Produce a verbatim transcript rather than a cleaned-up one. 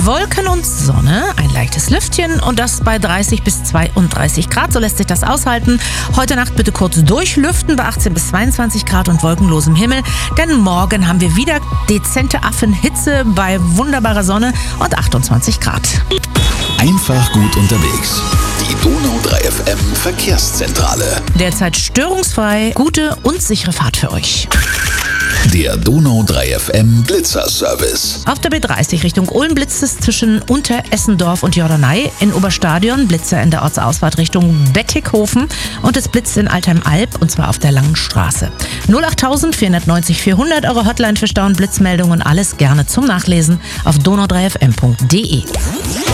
Wolken und Sonne, ein leichtes Lüftchen und das bei dreißig bis zweiunddreißig Grad. So lässt sich das aushalten. Heute Nacht bitte kurz durchlüften bei achtzehn bis zweiundzwanzig Grad und wolkenlosem Himmel. Denn morgen haben wir wieder dezente Affenhitze bei wunderbarer Sonne und achtundzwanzig Grad. Einfach gut unterwegs. Die Donau drei F M Verkehrszentrale. Derzeit störungsfrei, gute und sichere Fahrt für euch. Der Donau drei F M Blitzerservice. Auf der B dreißig Richtung Ulm blitzt es zwischen Unteressendorf und Jordanei. In Oberstadion Blitzer in der Ortsausfahrt Richtung Bettighofen und es blitzt in Altheim-Alb und zwar auf der Langen Straße. null acht vier neun null vierhundert, eure Hotline für Stau- und Blitzmeldungen, alles gerne zum Nachlesen auf donau drei f m punkt d e.